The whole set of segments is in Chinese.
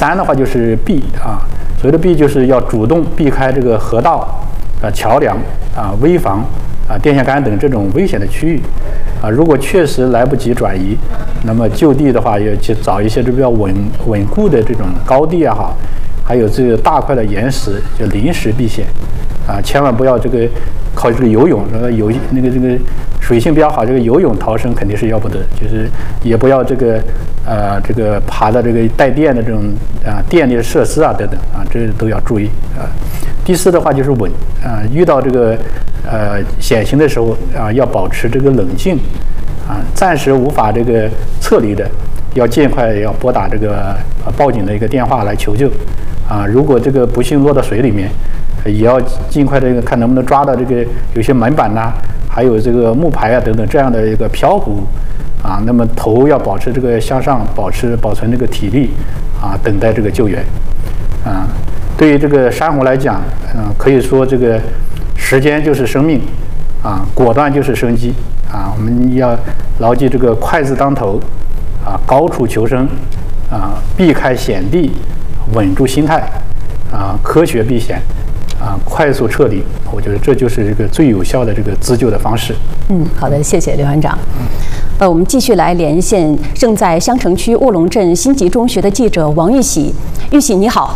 3的话就是避啊，所谓的避就是要主动避开这个河道、桥梁危房电线杆等这种危险的区域如果确实来不及转移，那么就地的话要去找一些比较稳固的这种高地也好，还有这个大块的岩石，就临时避险千万不要这个靠这个游泳，这个水性比较好，这个游泳逃生肯定是要不得，就是也不要这个爬到这个带电的这种电力设施等等这都要注意第4的话就是稳遇到这个险情的时候要保持这个冷静暂时无法这个撤离的，要尽快要拨打这个报警的一个电话来求救如果这个不幸落到水里面，也要尽快这个看能不能抓到这个有些门板还有这个木牌等等这样的一个漂浮那么头要保持这个向上，保存这个体力等待这个救援对于这个珊瑚来讲可以说这个时间就是生命果断就是生机我们要牢记这个快字当头高处求生避开险地，稳住心态科学避险快速撤离，我觉得这就是这个最有效的这个自救的方式。 好的，谢谢刘团长。我们继续来连线正在襄城区卧龙镇新集中学的记者王玉喜。玉喜你好。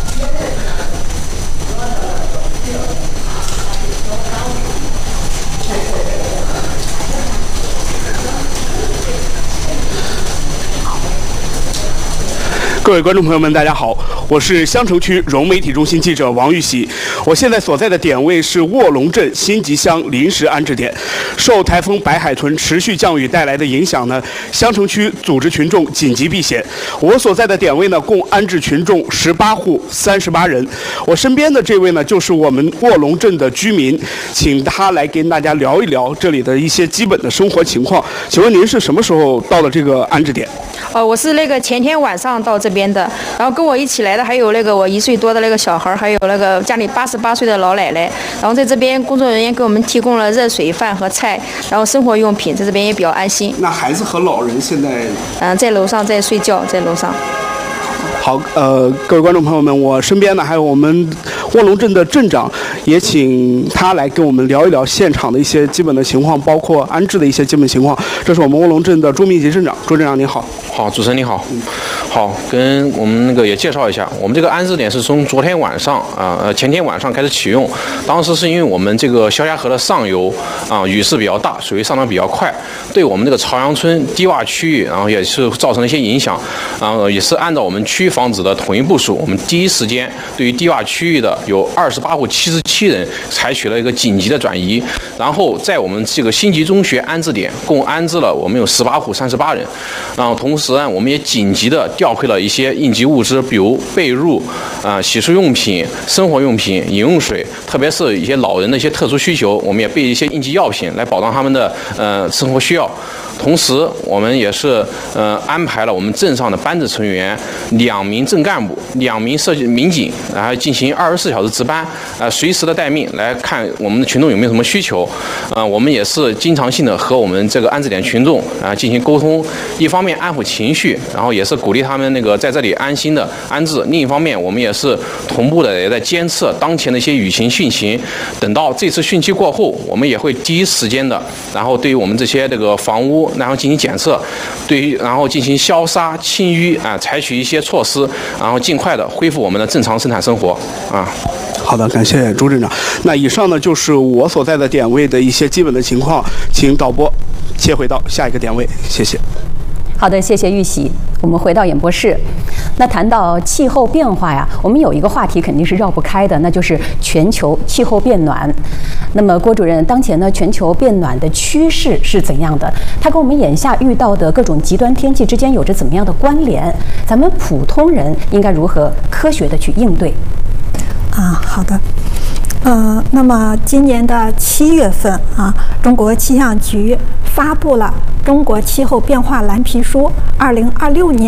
各位观众朋友们，大家好，我是襄城区融媒体中心记者王玉喜。我现在所在的点位是卧龙镇新集乡临时安置点。受台风白海豚持续降雨带来的影响呢，襄城区组织群众紧急避险。我所在的点位呢，共安置群众18户38人。我身边的这位呢，就是我们卧龙镇的居民，请他来跟大家聊一聊这里的一些基本的生活情况。请问您是什么时候到了这个安置点？ 我是前天晚上到这边的，然后跟我一起来的还有我1岁多的小孩，还有家里88岁的老奶奶。然后在这边工作人员给我们提供了热水、饭和菜，然后生活用品，在这边也比较安心。 那孩子和老人现在？ 在楼上在睡觉，在楼上。 好，各位观众朋友们，我身边呢还有我们卧龙镇的镇长，也请他来跟我们聊一聊现场的一些基本的情况，包括安置的一些基本情况。这是我们卧龙镇的朱明杰镇长，朱镇长您好。 好，主持人你好。好，跟我们也介绍一下，我们这个安置点是从昨天晚上前天晚上开始启用。当时是因为我们这个萧家河的上游雨势比较大，水位上涨比较快，对我们这个朝阳村低洼区域，然后也是造成了一些影响。也是按照我们区防指的统一部署，我们第一时间对于低洼区域的有28户77人采取了一个紧急的转移，然后在我们这个新集中学安置点共安置了我们有18户38人，然后同时我们也紧急的调配了一些应急物资，比如被褥、洗漱用品、生活用品、饮用水，特别是一些老人的一些特殊需求，我们也备一些应急药品来保障他们的生活需要。同时，我们也是安排了我们镇上的班子成员2名镇干部、2名民警，然后进行24小时值班，随时的待命来看我们的群众有没有什么需求。我们也是经常性的和我们这个安置点群众进行沟通，一方面安抚情绪，然后也是鼓励他们在这里安心的安置；另一方面，我们也是同步的也在监测当前的一些雨情汛情。等到这次汛期过后，我们也会第一时间的，然后对于我们这些房屋，然后进行检测，然后进行消杀清淤采取一些措施，然后尽快的恢复我们的正常生产生活好的，感谢朱镇长。那以上呢就是我所在的点位的一些基本的情况，请导播切回到下一个点位，谢谢。 好的，谢谢玉喜。我们回到演播室。那谈到气候变化呀，我们有一个话题肯定是绕不开的，那就是全球气候变暖。那么郭主任，当前呢全球变暖的趋势是怎样的？它跟我们眼下遇到的各种极端天气之间有着怎么样的关联？咱们普通人应该如何科学的去应对？ 好的。那么今年的7月份中国气象局发布了《中国气候变化蓝皮书》2026年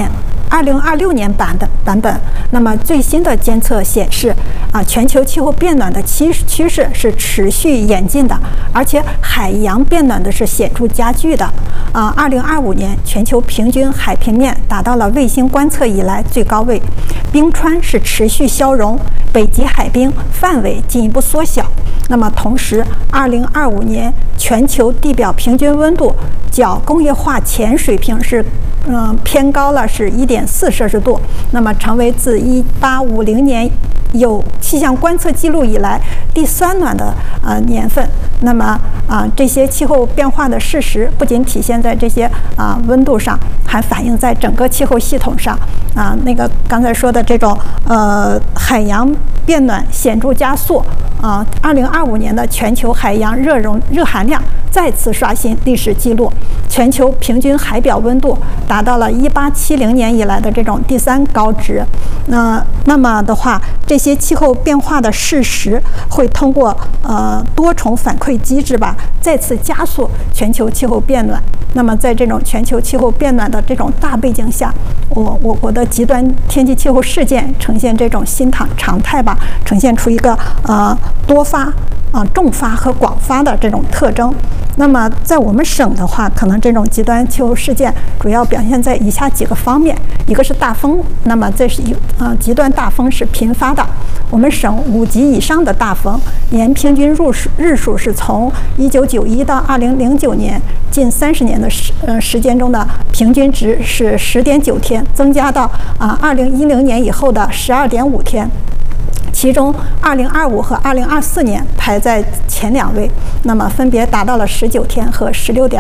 2026年版本，那么最新的监测显示，全球气候变暖的趋势是持续演进的，而且海洋变暖的是显著加剧的。2025年全球平均海平面达到了卫星观测以来最高位，冰川是持续消融，北极海冰范围进一步缩小。那么同时，2025年全球地表平均温度较工业化前水平是偏高了，是1.4摄氏度，那么成为自1850年有气象观测记录以来第3暖的年份。那么这些气候变化的事实不仅体现在这些温度上，还反映在整个气候系统上。那个刚才说的这种海洋变暖显著加速。2025年的全球海洋热含量再次刷新历史记录，全球平均海表温度达到了1870年以来的这种第3高值。那么的话，这些气候变化的事实会通过多重反馈机制吧，再次加速全球气候变暖。那么在这种全球气候变暖的这种大背景下，我的极端天气气候事件呈现这种新常态吧，呈现出一个多发、重发和广发的这种特征。那么在我们省的话，可能这种极端气候事件主要表现在以下几个方面：一个是大风，那么这是极端大风是频发的。我们省5级以上的大风年平均日数是从1991到2009年近30年的时间中的平均值是10.9天，增加到2010年以后的12.5天。其中2025和2024年排在前2位，那么分别达到了19天和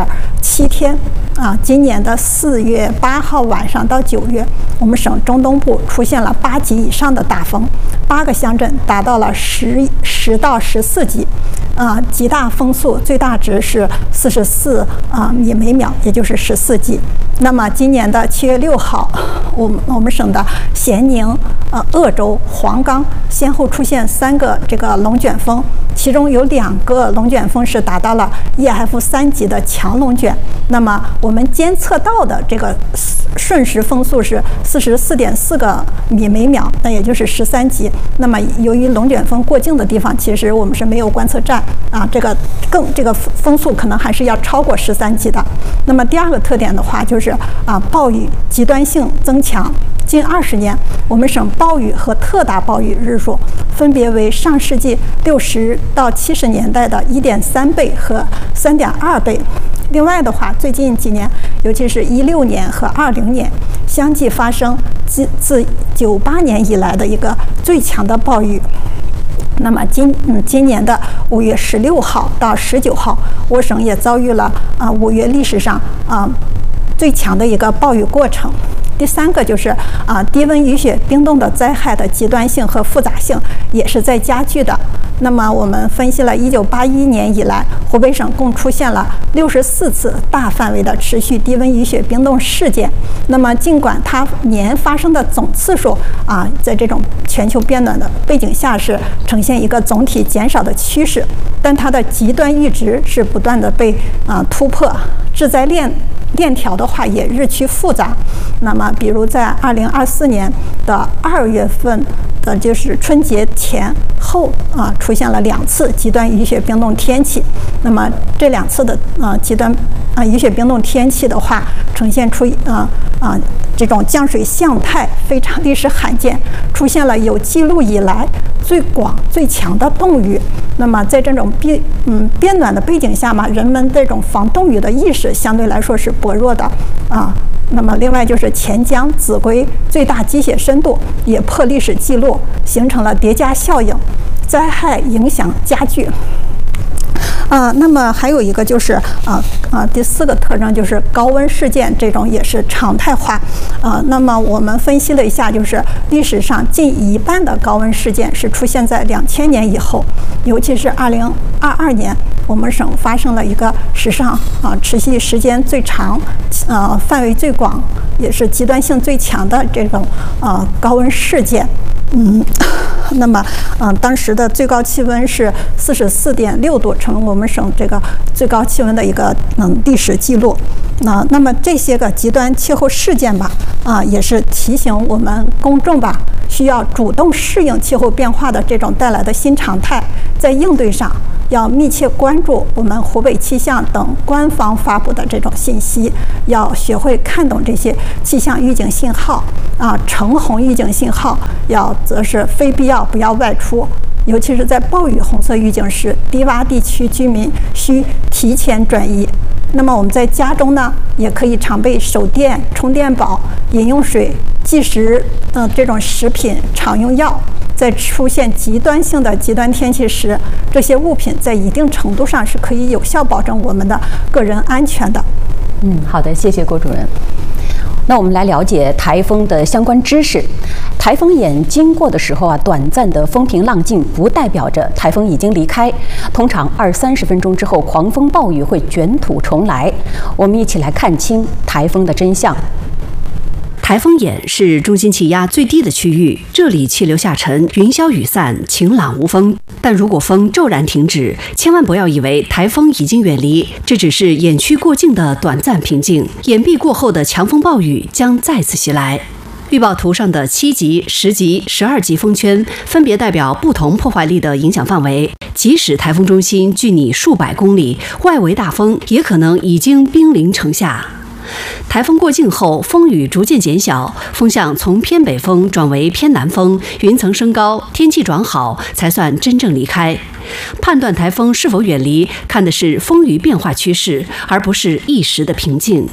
16.7天。今年的4月8号晚上到9月，我们省中东部出现了8级以上的大风，8个乡镇达到了10到14级。极大风速最大值是44米每秒，也就是14级。那么今年的7月6号，我们省的咸宁、鄂州、黄冈先后出现3个这个龙卷风，其中有2个龙卷风是达到了 EF3级的强龙卷。那么我们监测到的这个瞬时风速是44.4个米每秒，那也就是13级。那么由于龙卷风过境的地方，其实我们是没有观测站这个风速可能还是要超过13级的。那么第2个特点的话，就是暴雨极端性增强。近20年，我们省暴雨和特大暴雨日数分别为上世纪60到70年代的1.3倍和3.2倍。另外的话，最近几年，尤其是16年和20年，相继发生自98年以来的一个最强的暴雨。那么今年的5月16号到19号，我省也遭遇了5月历史上最强的一个暴雨过程。第3个就是低温雨雪冰冻的灾害的极端性和复杂性也是在加剧的。那么我们分析了1981年以来，湖北省共出现了64次大范围的持续低温雨雪冰冻事件。那么尽管它年发生的总次数在这种全球变暖的背景下是呈现一个总体减少的趋势，但它的极端阈值是不断的被突破，致灾链条的话也日趋复杂。那么比如在2024年的2月份的就是春节前后出现了2次极端雨雪冰冻天气。那么这2次的极端雨雪冰冻天气的话，呈现出这种降水向态非常历史罕见，出现了有记录以来最广最强的冻雨。那么在这种变暖的背景下嘛，人们这种防冻雨的意识相对来说是薄弱的那么另外就是钱江、秭归最大积雪深度也破历史记录，形成了叠加效应，灾害影响加剧。那么还有一个就是第4个特征就是高温事件，这种也是常态化。那么我们分析了一下，就是历史上近1半的高温事件是出现在2000年以后，尤其是2022年，我们省发生了一个史上持续时间最长、范围最广，也是极端性最强的这种高温事件。 那么，当时的最高气温是44.6度，成为我们省这个最高气温的一个历史记录。那么这些个极端气候事件吧，也是提醒我们公众吧，需要主动适应气候变化的这种带来的新常态，在应对上要密切关注我们湖北气象等官方发布的这种信息，要学会看懂这些气象预警信号橙红预警信号，则是非必要不要外出。尤其是在暴雨红色预警时，低洼地区居民需提前转移。那么我们在家中呢，也可以常备手电、充电宝、饮用水、即食这种食品、常用药。在出现极端性的极端天气时，这些物品在一定程度上是可以有效保证我们的个人安全的。 好的，谢谢郭主任。那我们来了解台风的相关知识。台风眼经过的时候短暂的风平浪静不代表着台风已经离开，通常20-30分钟之后，狂风暴雨会卷土重来。我们一起来看清台风的真相。 台风眼是中心气压最低的区域，这里气流下沉，云消雨散，晴朗无风。但如果风骤然停止，千万不要以为台风已经远离，这只是眼区过境的短暂平静，眼壁过后的强风暴雨将再次袭来。预报图上的7级、10级、12级风圈分别代表不同破坏力的影响范围，即使台风中心距你数百公里，外围大风也可能已经兵临城下。台风过境后，风雨逐渐减小，风向从偏北风转为偏南风，云层升高，天气转好，才算真正离开。判断台风是否远离，看的是风雨变化趋势，而不是一时的平静。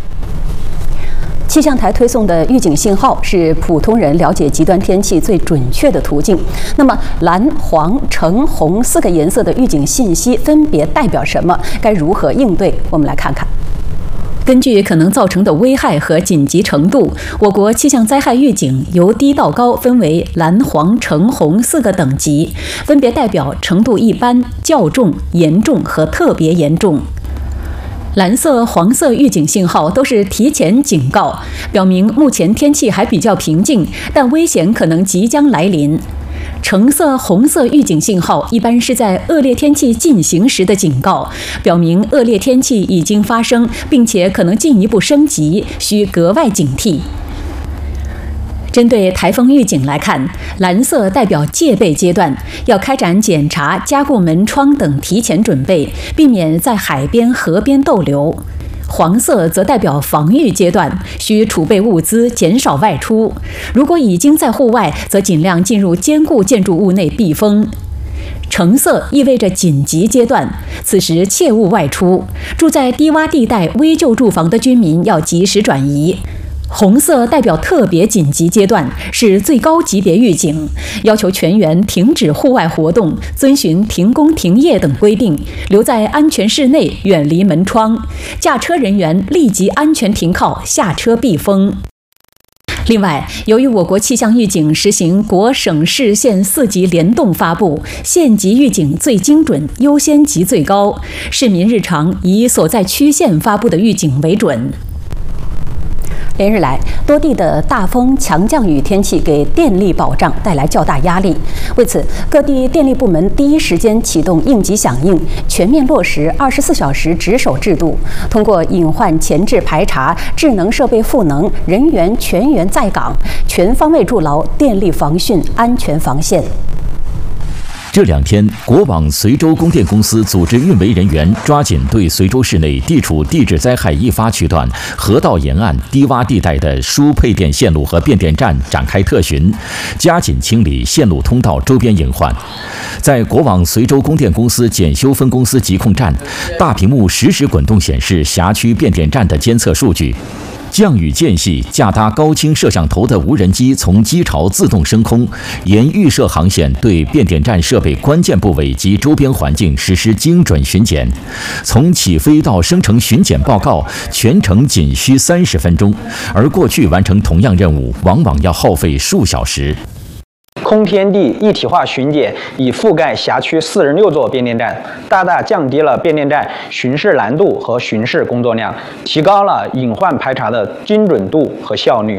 气象台推送的预警信号是普通人了解极端天气最准确的途径。那么蓝、黄、橙、红4个颜色的预警信息分别代表什么？该如何应对？我们来看看。根据可能造成的危害和紧急程度，我国气象灾害预警由低到高分为蓝、黄、橙、红4个等级，分别代表程度一般、较重、严重和特别严重。蓝色、黄色预警信号都是提前警告，表明目前天气还比较平静，但危险可能即将来临。橙色、红色预警信号一般是在恶劣天气进行时的警告，表明恶劣天气已经发生，并且可能进一步升级，需格外警惕。针对台风预警来看，蓝色代表戒备阶段，要开展检查、加固门窗等提前准备，避免在海边、河边逗留。黄色则代表防御阶段，需储备物资，减少外出。如果已经在户外，则尽量进入坚固建筑物内避风。橙色意味着紧急阶段，此时切勿外出。住在低洼地带危旧住房的居民要及时转移。红色代表特别紧急阶段，是最高级别预警，要求全员停止户外活动，遵循停工停业等规定，留在安全室内，远离门窗。驾车人员立即安全停靠，下车避风。另外，由于我国气象预警实行国、省、市、县4级联动发布，县级预警最精准，优先级最高，市民日常以所在区县发布的预警为准。连日来，多地的大风、强降雨天气给电力保障带来较大压力。为此，各地电力部门第一时间启动应急响应，全面落实24小时值守制度，通过隐患前置排查、智能设备赋能、人员全员在岗，全方位筑牢电力防汛安全防线。 这2天，国网随州供电公司组织运维人员抓紧对随州市内地处地质灾害易发区段、河道沿岸低洼地带的输配电线路和变电站展开特巡，加紧清理线路通道周边隐患。在国网随州供电公司检修分公司疾控站，大屏幕实时滚动显示辖区变电站的监测数据。降雨间隙，架搭高清摄像头的无人机从机巢自动升空，沿预设航线对变电站设备关键部位及周边环境实施精准巡检。从起飞到生成巡检报告，全程仅需30分钟，而过去完成同样任务，往往要耗费数小时。 空天地一体化巡检已覆盖辖区46座变电站，大大降低了变电站巡视难度和巡视工作量，提高了隐患排查的精准度和效率。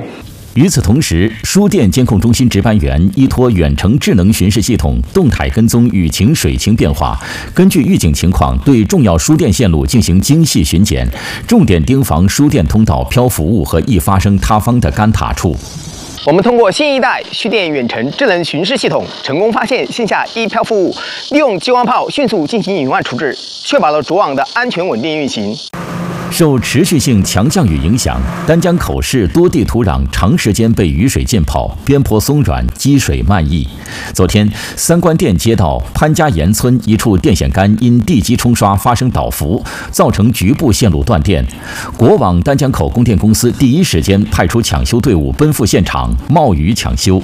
与此同时，输电监控中心值班员依托远程智能巡视系统，动态跟踪雨情、水情变化，根据预警情况对重要输电线路进行精细巡检，重点盯防输电通道漂浮物和易发生塌方的干塔处。 我们通过新一代蓄电远程智能巡视系统，成功发现线下易漂浮物，利用激光炮迅速进行隐患处置，确保了主网的安全稳定运行。 受持续性强降雨影响，丹江口市多地土壤长时间被雨水浸泡，边坡松软，积水漫溢。昨天，三官店街道潘家岩村一处电线杆因地基冲刷发生倒伏，造成局部线路断电。国网丹江口供电公司第一时间派出抢修队伍奔赴现场，冒雨抢修。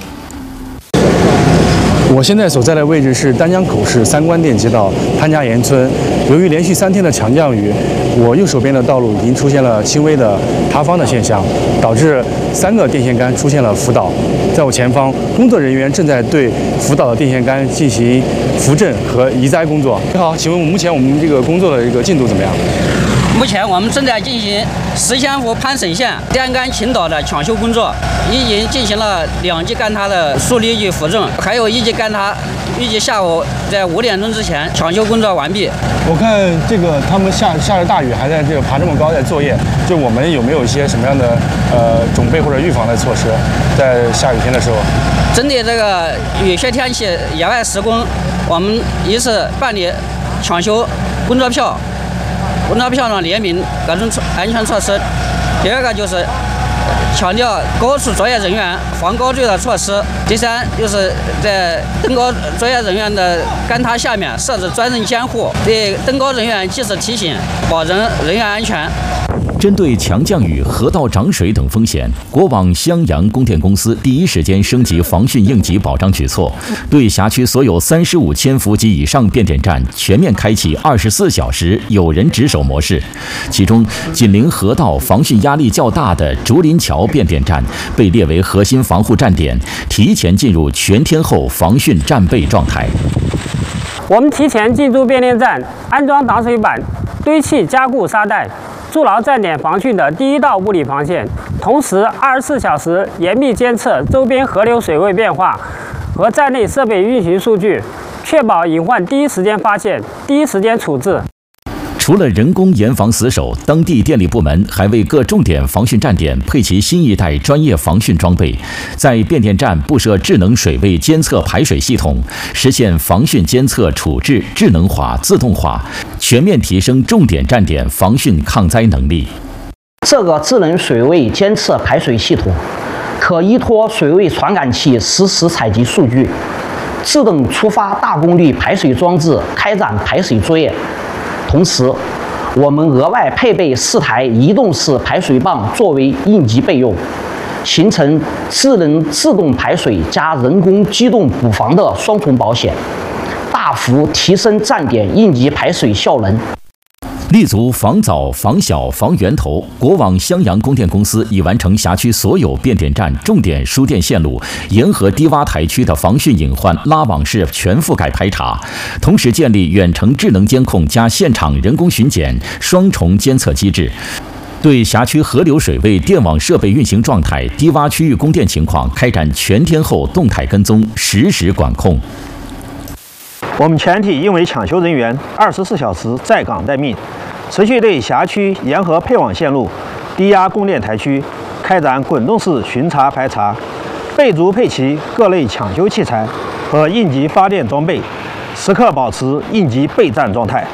我现在所在的位置是丹江口市三官店街道潘家岩村。由于连续3天的强降雨，我右手边的道路已经出现了轻微的塌方的现象，导致3个电线杆出现了浮倒。在我前方，工作人员正在对浮倒的电线杆进行扶正和移栽工作。你好，请问目前我们这个工作的一个进度怎么样？ 目前我们正在进行石香湖潘水线电杆倾倒的抢修工作，已经进行了2级干塌的疏离与扶正，还有1级干塌，预计下午在5点钟之前抢修工作完毕。 我看这个他们下着大雨，还在这个爬这么高在作业，就我们有没有一些什么样的准备或者预防的措施，在下雨天的时候？ 针对这个雨雪天气野外施工，我们一是办理抢修工作票上列明各种安全措施，第二个就是强调高处作业人员防高坠的措施，第三就是在登高作业人员的杆塔下面设置专人监护，对登高人员及时提醒，保证人员安全。 针对强降雨、河道涨水等风险，国网襄阳供电公司第一时间升级防汛应急保障举措，对辖区所有35千伏及以上变电站全面开启24小时有人值守模式。其中，紧邻河道、防汛压力较大的竹林桥变电站被列为核心防护站点，提前进入全天候防汛战备状态。 我们提前进驻变电站，安装挡水板，堆砌加固沙袋，筑牢站点防汛的第一道物理防线，同时24小时严密监测周边河流水位变化和站内设备运行数据，确保隐患第一时间发现、第一时间处置。 除了人工严防死守，当地电力部门还为各重点防汛站点配齐新一代专业防汛装备，在变电站布设智能水位监测排水系统，实现防汛监测处置智能化、自动化，全面提升重点站点防汛抗灾能力。 这个智能水位监测排水系统可依托水位传感器实时采集数据，自动触发大功率排水装置开展排水作业。同时，我们额外配备4台移动式排水泵作为应急备用，形成智能自动排水加人工机动补防的双重保险，大幅提升站点应急排水效能。 立足防早、防小、防源头，国网襄阳供电公司已完成辖区所有变电站重点输电线路沿河低洼台区的防汛隐患拉网式全覆盖排查，同时建立远程智能监控加现场人工巡检双重监测机制，对辖区河流水位、电网设备运行状态、低洼区域供电情况开展全天候动态跟踪、实时管控。 我们全体因为抢修人员24小时在岗待命，持续对辖区沿河配网线路、低压供电台区开展滚动式巡查排查，备足配齐各类抢修器材和应急发电装备，时刻保持应急备战状态。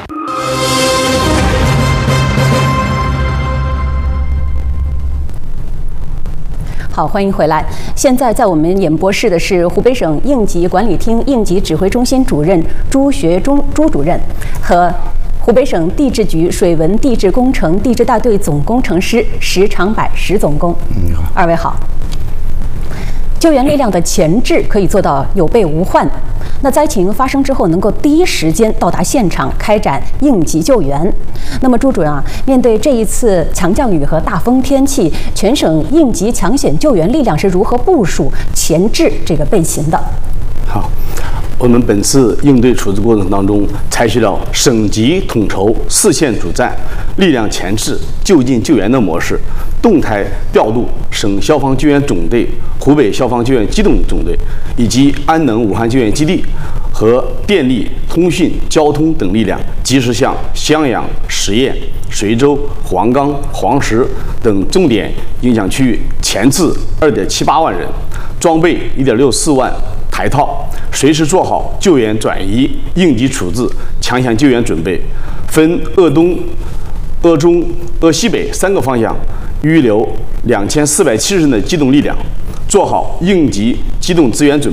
好，欢迎回来。现在在我们演播室的是湖北省应急管理厅应急指挥中心主任朱学忠朱主任和湖北省地质局水文地质工程地质大队总工程师石长柏石总工。二位好。救援力量的前置可以做到有备无患。那灾情发生之后，能够第一时间到达现场开展应急救援。那么朱主任啊，面对这一次强降雨和大风天气，全省应急抢险救援力量是如何部署前置这个备勤的？ 好， 我们本次应对处置过程当中，采取了省级统筹、四线主战、力量前置、就近救援的模式，动态调度省消防救援总队、湖北消防救援机动总队以及安能武汉救援基地和电力、通讯、交通等力量，及时向襄阳、十堰、随州、黄冈、黄石等重点影响区域前置2.78万人，装备1.64万台套，随时做好救援转移、应急处置、抢险救援准备，分鄂东、鄂中、鄂西北3个方向预留2470人的机动力量，做好应急机动资源准